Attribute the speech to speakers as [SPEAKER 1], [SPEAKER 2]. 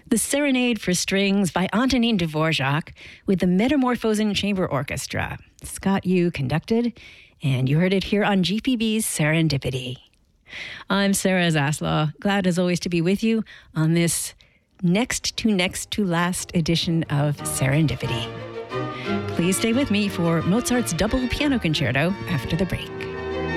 [SPEAKER 1] The Serenade for Strings by Antonin Dvorak with the Metamorphosen Chamber Orchestra. Scott Yu conducted, and you heard it here on GPB's Serendipity. I'm Sarah Zaslaw, glad as always to be with you on this next to last edition of Serendipity. Please stay with me for Mozart's Double Piano Concerto after the break.